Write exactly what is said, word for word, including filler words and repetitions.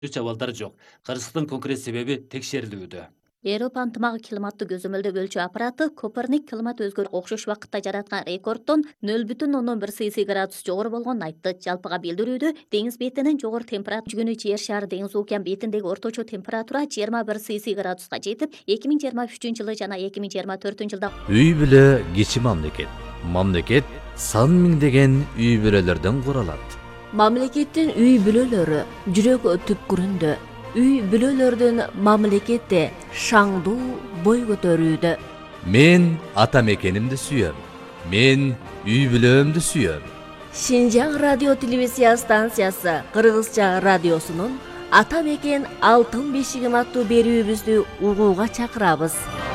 Түз абалдар жок. Кырсыктын конкрет себеби текшерилүүдө. Европа ынтымагы климаттык көзөмөлдөө өлчөө аппараты Коперник климат өзгөрүп окшош убакытта жараткан рекорддон нөл бүтүн ондон бир Цельсий градус жогору болгонун айтты. Жалпыга билдирүүдө деңиз бетинин жогору температура жүгүнү Жер шары деңиз океан бетиндеги орточо температура жыйырма бир Цельсий градуска жетип, эки миң жыйырма үчүнчү жылы жана эки миң жыйырма төртүнчү жылда Үй бүлө кичи мамлекет. Мамлекет сан миңдеген үй бүлөлөрдөн куралат. Мамлекеттин үй бүлөлөрү жүрөк түпкүрүндө. Үй бүлөлөрдүн мамлекетте шаңдуу бой көтөрүүдө. Мен ата мекенимди сүйөм. Мен үй бүлөмдү сүйөм. Шинжаң радио телевизия станциясы Кыргызча радиосунун Ата мекен алтын бешигим аттуу берүүбүздү угууга чакырабыз.